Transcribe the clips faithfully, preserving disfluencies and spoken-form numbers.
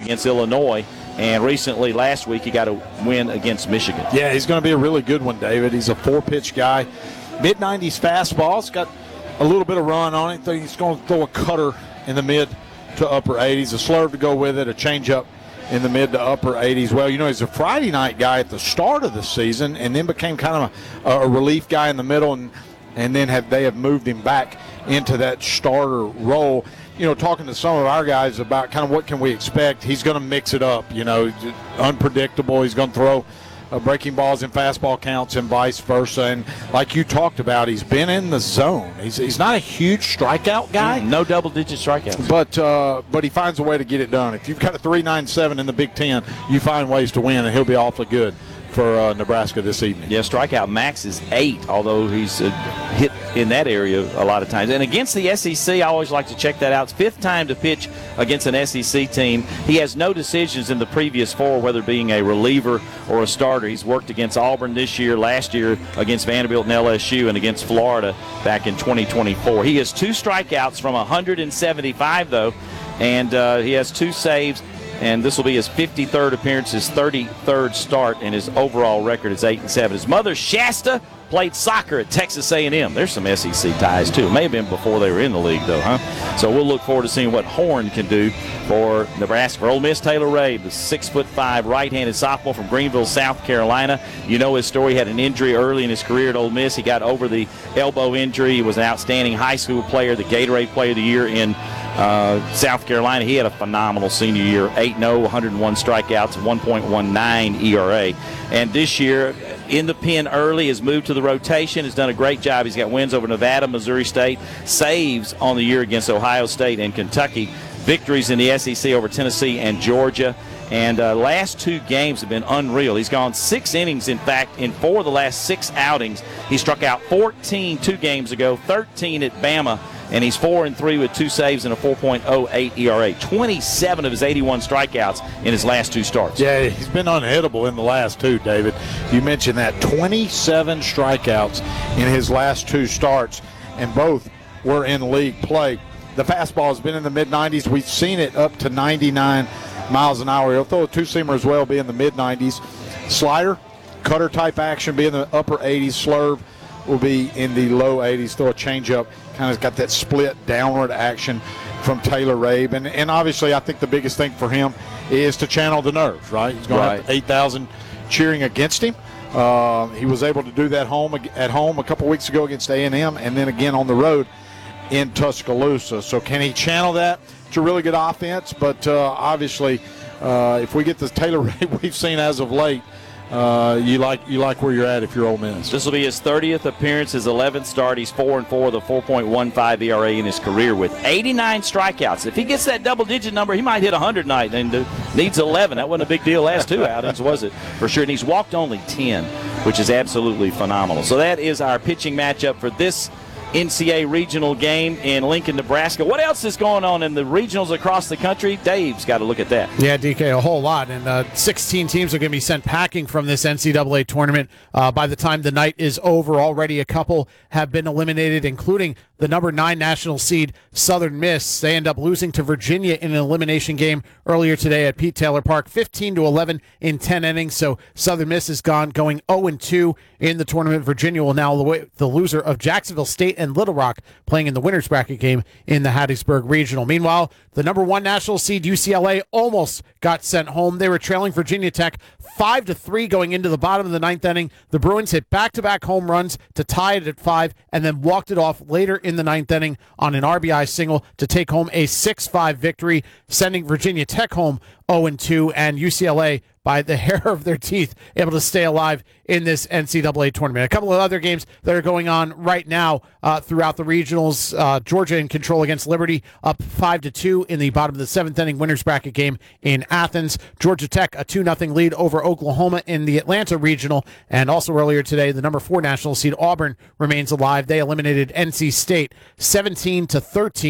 against Illinois. And recently, last week, he got a win against Michigan. Yeah, he's going to be a really good one, David. He's a four-pitch guy. mid nineties fastball. He's got a little bit of run on it. He's going to throw a cutter in the mid to upper eighties, a slurve to go with it, a changeup in the mid to upper eighties. Well, you know, he's a Friday night guy at the start of the season and then became kind of a, a relief guy in the middle, and, and then have, they have moved him back into that starter role. You know, talking to some of our guys about kind of what can we expect, he's going to mix it up, you know, unpredictable. He's going to throw uh, breaking balls in fastball counts and vice versa. And like you talked about, he's been in the zone. He's, he's not a huge strikeout guy. No double-digit strikeouts. But uh, but he finds a way to get it done. If you've got a three ninety-seven in the Big Ten, you find ways to win, and he'll be awfully good for uh, Nebraska this evening. Yeah, strikeout max is eight, although he's uh, hit in that area a lot of times. And against the S E C, I always like to check that out. It's fifth time to pitch against an S E C team. He has no decisions in the previous four, whether being a reliever or a starter. He's worked against Auburn this year, last year against Vanderbilt and L S U, and against Florida back in twenty twenty-four. He has two strikeouts from one hundred seventy-five, though, and uh, he has two saves. And this will be his fifty-third appearance, his thirty-third start, and his overall record is eight and seven. His mother, Shasta, played soccer at Texas A and M. There's some S E C ties, too. It may have been before they were in the league, though, huh? So we'll look forward to seeing what Horn can do for Nebraska. For Ole Miss, Taylor Ray, the six foot five right-handed sophomore from Greenville, South Carolina. You know his story. He had an injury early in his career at Ole Miss. He got over the elbow injury. He was an outstanding high school player, the Gatorade Player of the Year in Uh, South Carolina. He had a phenomenal senior year, eight and oh, one hundred one strikeouts, one point one nine E R A. And this year, in the pen early, has moved to the rotation, has done a great job. He's got wins over Nevada, Missouri State, saves on the year against Ohio State and Kentucky, victories in the S E C over Tennessee and Georgia. And uh, last two games have been unreal. He's gone six innings, in fact, in four of the last six outings. He struck out fourteen two games ago, thirteen at Bama, and he's four and three with two saves and a four point oh eight E R A. twenty-seven of his eighty-one strikeouts in his last two starts. Yeah, he's been unhittable in the last two, David. You mentioned that. twenty-seven strikeouts in his last two starts, and both were in league play. The fastball has been in the mid nineties. We've seen it up to ninety-nine miles an hour. He'll throw a two-seamer as well, be in the mid nineties. Slider, cutter-type action, be in the upper eighties. Slurve will be in the low eighties. Throw a changeup, kind of got that split downward action from Taylor Rabe. And, and obviously, I think the biggest thing for him is to channel the nerves, right? He's going right. to have eight thousand cheering against him. Uh, he was able to do that home at home a couple weeks ago against A and M, and then again on the road in Tuscaloosa. So can he channel that? It's a really good offense, but uh, obviously, uh, if we get the Taylor Rabe we've seen as of late, uh, you like you like where you're at if you're Ole Miss. This will be his thirtieth appearance, his eleventh start. He's four and four with a four point one five E R A in his career with eighty-nine strikeouts. If he gets that double-digit number, he might hit one hundred tonight and uh, needs eleven. That wasn't a big deal last two outings, was it? For sure. And he's walked only ten, which is absolutely phenomenal. So that is our pitching matchup for this N C A A regional game in Lincoln, Nebraska. What else is going on in the regionals across the country? Dave's got to look at that. Yeah, D K, a whole lot. And uh, sixteen teams are going to be sent packing from this N C double A tournament uh, by the time the night is over. Already a couple have been eliminated, including the number nine national seed Southern Miss. They end up losing to Virginia in an elimination game earlier today at Pete Taylor Park, fifteen to eleven in ten innings. So Southern Miss is gone, going oh and two in the tournament. Virginia will now await the loser of Jacksonville State and Little Rock playing in the winner's bracket game in the Hattiesburg Regional. Meanwhile, the number one national seed U C L A almost got sent home. They were trailing Virginia Tech five to three going into the bottom of the ninth inning. The Bruins hit back-to-back home runs to tie it at five and then walked it off later in the ninth inning on an R B I single to take home a six five victory, sending Virginia Tech home oh and two, and U C L A by the hair of their teeth able to stay alive in this N C double A tournament. A couple of other games that are going on right now uh, throughout the regionals. Uh, Georgia in control against Liberty, up five to two in the bottom of the seventh inning winners bracket game in Athens. Georgia Tech a two nothing lead over Oklahoma in the Atlanta regional, and also earlier today the number four national seed Auburn remains alive. They eliminated N C State seventeen to thirteen.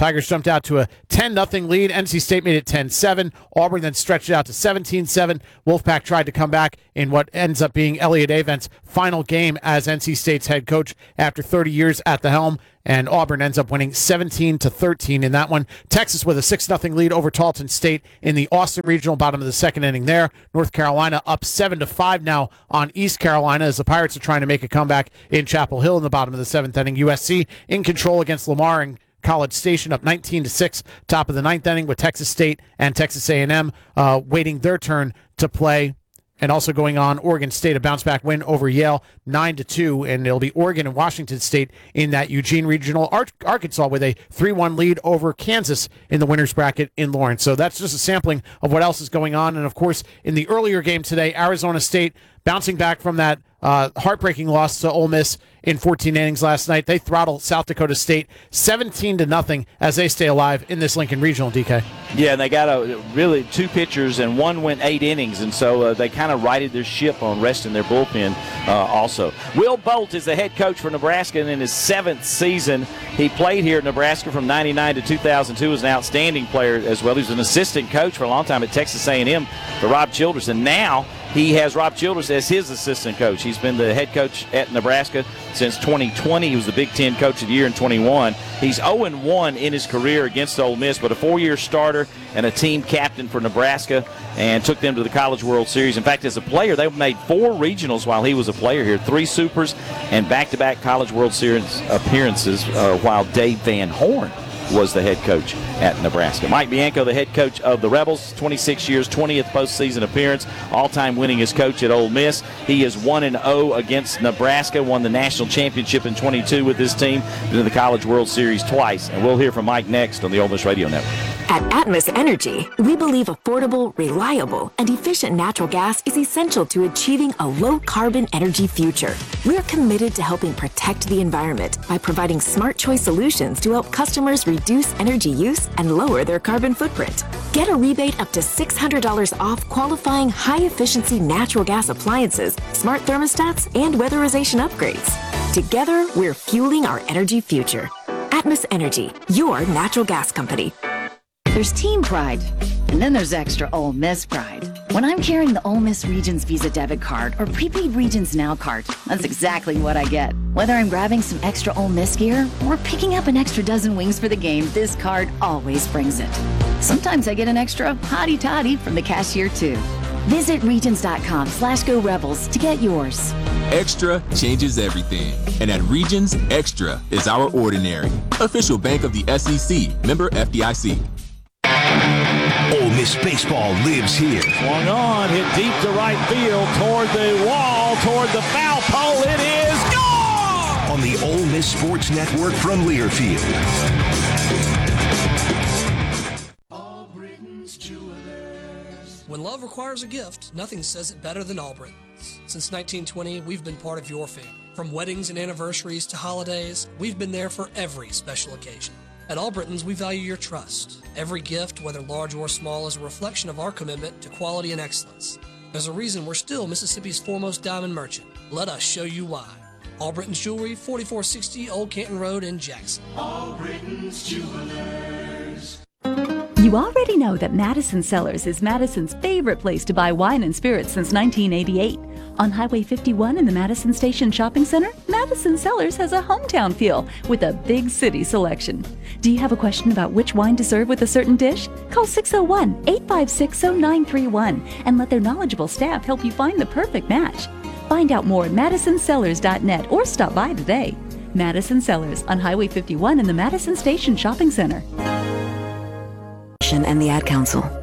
Tigers jumped out to a ten nothing lead. N C State made it ten seven. Auburn then stretched it out to seventeen seven. Wolfpack tried to come back in what ends up being Elliott Avent's final game as N C State's head coach after thirty years at the helm. And Auburn ends up winning seventeen to thirteen in that one. Texas with a six nothing lead over Tarleton State in the Austin Regional, bottom of the second inning there. North Carolina up seven to five now on East Carolina as the Pirates are trying to make a comeback in Chapel Hill in the bottom of the seventh inning. U S C in control against Lamar and College Station up nineteen to six, top of the ninth inning, with Texas State and Texas A and M uh, waiting their turn to play. And also going on, Oregon State, a bounce-back win over Yale, nine to two, and it'll be Oregon and Washington State in that Eugene Regional. Ar- Arkansas with a three one lead over Kansas in the winner's bracket in Lawrence. So that's just a sampling of what else is going on. And, of course, in the earlier game today, Arizona State bouncing back from that uh, heartbreaking loss to Ole Miss in fourteen innings last night. They throttle South Dakota State seventeen to nothing as they stay alive in this Lincoln Regional, D K. Yeah, and they got a really two pitchers, and one went eight innings, and so uh, they kind of righted their ship on resting their bullpen uh, also. Will Bolt is the head coach for Nebraska, and in his seventh season, he played here at Nebraska from ninety-nine to two thousand two, was an outstanding player as well. He was an assistant coach for a long time at Texas A and M for Rob Childress, and now he has Rob Childress as his assistant coach. He's been the head coach at Nebraska since twenty twenty. He was the Big Ten Coach of the Year in twenty-one. He's oh and one in his career against Ole Miss, but a four-year starter and a team captain for Nebraska, and took them to the College World Series. In fact, as a player, they made four regionals while he was a player here, three supers, and back-to-back College World Series appearances uh, while Dave Van Horn was the head coach at Nebraska. Mike Bianco, the head coach of the Rebels, twenty-six years, twentieth postseason appearance, all-time winningest coach at Ole Miss. He is one and oh against Nebraska, won the national championship in twenty-two with his team, been to the College World Series twice. And we'll hear from Mike next on the Ole Miss Radio Network. At Atmos Energy, we believe affordable, reliable, and efficient natural gas is essential to achieving a low-carbon energy future. We're committed to helping protect the environment by providing smart choice solutions to help customers reduce energy use and lower their carbon footprint. Get a rebate up to six hundred dollars off qualifying high-efficiency natural gas appliances, smart thermostats, and weatherization upgrades. Together, we're fueling our energy future. Atmos Energy, your natural gas company. There's team pride, and then there's extra Ole Miss pride. When I'm carrying the Ole Miss Regions Visa debit card or prepaid Regions Now card, that's exactly what I get. Whether I'm grabbing some extra Ole Miss gear or picking up an extra dozen wings for the game, this card always brings it. Sometimes I get an extra hottie toddy from the cashier too. Visit regions.com slash go rebels to get yours. Extra changes everything. And at Regions, Extra is our ordinary. Official bank of the S E C, member F D I C. Ole Miss baseball lives here. Swung on, hit deep to right field, toward the wall, toward the foul pole. It is gone! On the Ole Miss Sports Network from Learfield. When love requires a gift, nothing says it better than Albritton's. Since nineteen twenty, we've been part of your family. From weddings and anniversaries to holidays, we've been there for every special occasion. At Albritton's, we value your trust. Every gift, whether large or small, is a reflection of our commitment to quality and excellence. There's a reason we're still Mississippi's foremost diamond merchant. Let us show you why. Albritton's Jewelry, forty-four sixty Old Canton Road in Jackson. Albritton's Jewelers. You already know that Madison Cellars is Madison's favorite place to buy wine and spirits since nineteen eighty-eight. On Highway fifty-one in the Madison Station Shopping Center, Madison Cellars has a hometown feel with a big city selection. Do you have a question about which wine to serve with a certain dish? Call six oh one, eight five six, oh nine three one and let their knowledgeable staff help you find the perfect match. Find out more at madison cellars dot net or stop by today. Madison Cellars on Highway fifty-one in the Madison Station Shopping Center. And the Ad Council.